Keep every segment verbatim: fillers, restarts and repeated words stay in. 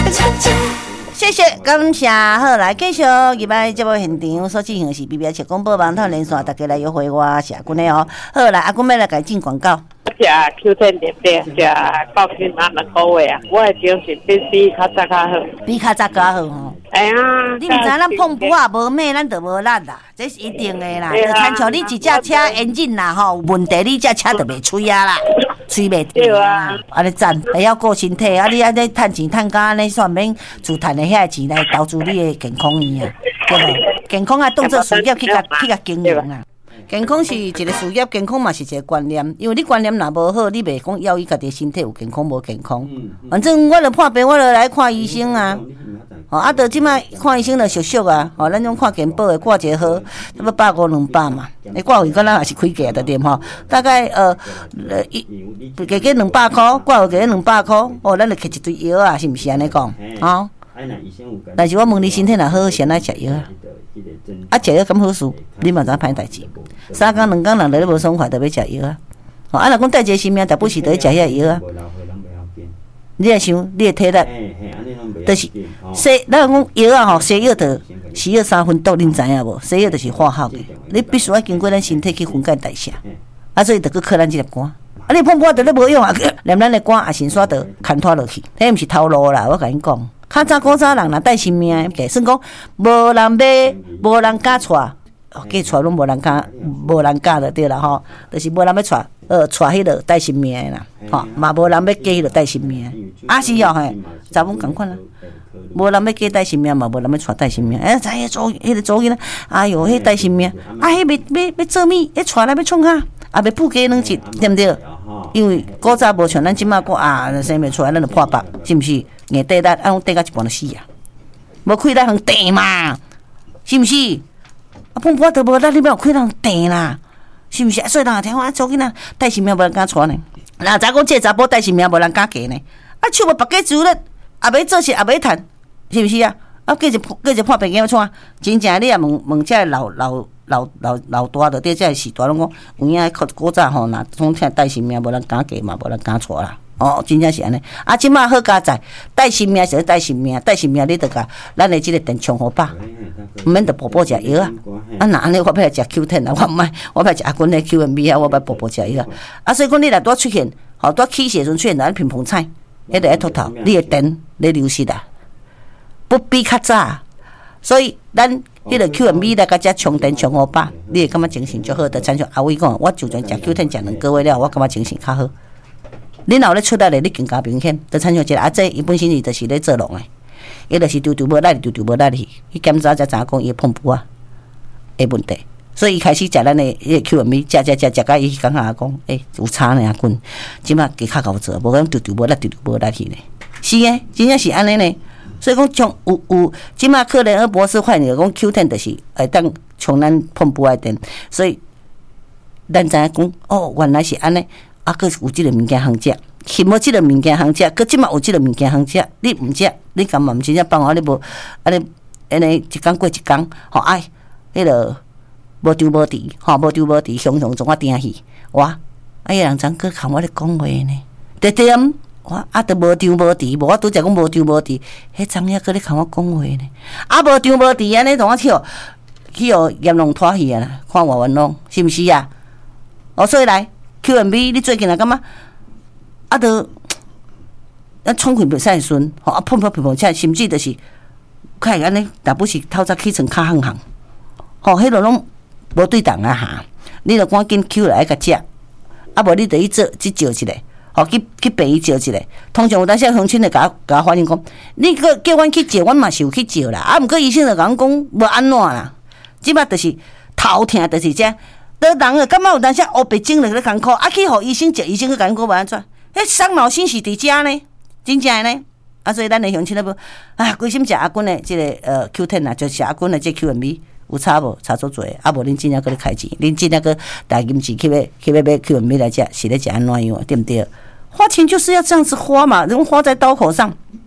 谢谢，感谢。好，来继续，入来节目现场所进行的是 B B S 广播网套连线，大家来约会我是阿君的哦。好，来阿君要来改进广告。 食 Q ten 对不对？食高筋啊，两个月啊，我的精神比比较早较好， 比较早较好吼。 哎呀， 你毋知咱碰布啊无咩，咱就无力啦，这是一定的啦。就亲像你一架车引擎啦吼，有问题，你架车就袂吹啊啦，吹袂掉啊。安尼赞，会晓顾身体，啊你安尼趁钱趁到安尼，算免自趁的遐钱来投资你的健康院啊，对无？健康啊，当作事业去甲去甲经营啊。健康是一个事业，健康嘛是一个观念。因为你观念若无好，你袂讲要伊家己身体有健康无健康。反正我著破病，我著来看医生啊。哦，啊，著即摆看医生著俗俗啊。哦，咱种看健保的挂一个号，差不多百五两百嘛。你挂位，敢若也是开价的店吼。大概呃呃一加加两百块，挂位加两百块。哦，咱著摕一堆药啊，是毋是安尼讲？哦。但是我问你身体若好，先来食药啊。啊，食药咁好事，你嘛知歹代志。三工两工人来都无爽快，就要食药啊。哦，啊，若讲带一个性命，大不是得食遐药啊。你也想，你的体力，就是西，咱讲药啊吼，西药著西药三分毒，恁知影无？西药就是化学的，你必须要经过咱身体去分解代谢，啊，所以著去靠咱即粒肝。啊，你碰破著咧无用啊，连咱的肝也先煞著牵拖落去，迄毋是头路啦，我甲恁讲。较早古早人若带性命，计算讲无人买，无人敢娶，哦，嫁娶拢无人敢，无人嫁就对啦吼，就是无人要娶，呃，娶迄个带性命的啦，吼，嘛无人要嫁迄个带性命的，啊是哦嘿，查某共款啦，无人要嫁带性命嘛，无人要娶带性命，哎，知影做迄个做囡仔，哎哟，迄带性命，啊，迄要要要做咩？迄娶来要创啥？啊，要补家两日，对毋对？因为古早无像咱即马讲啊，生袂出来，咱就破腹，是毋是？硬地力，啊，讲地到一半就死啊！无开力通地嘛，是毋是？啊，碰破都无力，你要有开力通地啦，是毋是？所以人听我做囡仔带性命无人敢娶呢。那早讲这查甫带性命无人敢嫁呢？啊，手无白家煮咧，也袂做事，也袂趁，是毋是啊？啊，继续继续破病怎创？真正你也问问这老老老老老大的，对这时大拢讲，有影古古早吼，若总听带性命无人敢嫁嘛，无人敢娶啦。哦，真正是安尼。啊，即马好加载，带性命是带性命，带性命你得甲咱的即个电冲好饱，毋免得补补食药啊。啊，那安尼我要来食 Q 十 啊，我毋爱，我要食阿君的 Q M B 啊，我要补补食药啊。啊，所以讲你若拄出现，吼拄起时阵出现咱乒乓菜，迄个一秃头，你的电咧流失啊，不比较早。所以咱迄个 Q M B 来甲遮充电充好饱，你会感觉精神足好。就亲像阿伟讲，我就算食 Q 十 食两个月了，我感觉精神较好。你若有咧出力咧，你更加明显。就亲像一个阿姐，伊本身伊就是咧做农诶，伊就是丢丢无力，丢丢无力去。伊检查才知影讲伊碰布啊诶问题，所以伊开始食咱诶迄个 Q M B， 食食食食，甲伊感觉讲，诶、欸、有差呢阿君，即马加较够做，无讲丢丢无力，丢丢无力去呢。是诶，真正是安尼呢。所以讲从有有，即马克雷尔博士发现讲 Q 十 就是会当从咱碰布来电，所以咱知影讲，哦，原来是安尼。啊，佫有即个物件通食，欠无即个物件通食，佫即马有即个物件通食，你毋食，你干嘛毋真正帮我？你无安尼安尼一工过一工，吼哎，迄个无丢无伫，吼无丢无伫，熊熊总我定去，哇！哎呀，人怎佫看我咧讲话呢？对对啊，我啊都无丢无伫，无我拄则讲无丢无伫，迄张也佫咧看我讲话呢？啊无丢无伫安尼，同我去哦去哦阎龙拖去啊啦，看我冤枉是毋是啊？哦，所以来。Q M B， 你最近来干嘛？啊，都啊，创开袂使顺，吼啊，碰碰碰碰起来，甚至就是开安尼，若不是透早起床较行行，吼，迄落拢无对档啊哈！你着赶紧 Q 来甲食，啊无你着去做去照一下，吼去去病院照一下。通常有当时乡亲就甲我甲我反映讲，你个叫阮去照，阮嘛是有去照啦，啊，毋过医生就甲阮讲无安怎啦，即摆就是头痛，就是这。得人啊，感觉有当时黑白肿了咧艰苦，啊去互医生食，医生去甲阮讲无安怎？迄伤脑筋是伫遮呢，真正呢。啊，所以咱的乡亲咧无啊，规心食阿君的即、这个呃 Q 十 啊，就食阿君的这 Q M B 有差无？差足侪，啊无恁真正搁咧开钱，恁真正搁大金钱去要去要买 Q M B 来食，是咧食安怎样，对不对？花钱就是要这样子花嘛，人花在刀口上。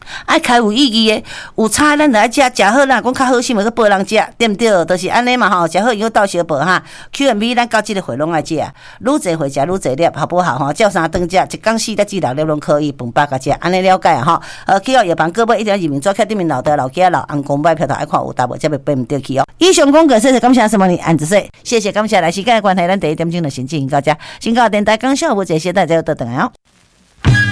爱开有意义的，有差咱就爱食，食好咱讲较好心，要去报人食，对毋对？就是安尼嘛吼，食好以后到时报哈。Q M B 咱到即个会拢爱食，愈侪会食愈侪粒，好不好吼？照三顿食，一工四粒至六粒拢可以，饭饱甲食，安尼了解啊吼。呃，去哦，药房各位一定要认明做客对面老的老家老红公买票头爱看有大无，才袂背唔对去哦。以上讲过，谢谢感谢什么你安子说，谢谢感谢来时间的关系，咱第一点钟就先进行到这，先到电台讲笑无这些，大家要倒转来哦。